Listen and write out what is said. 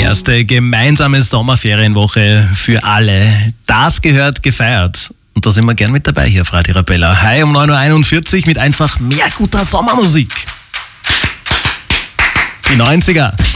erste gemeinsame Sommerferienwoche für alle. Das gehört gefeiert. Und da sind wir gern mit dabei hier, Frau Arabella. Hi um 9.41 Uhr mit einfach mehr guter Sommermusik. Die 90er.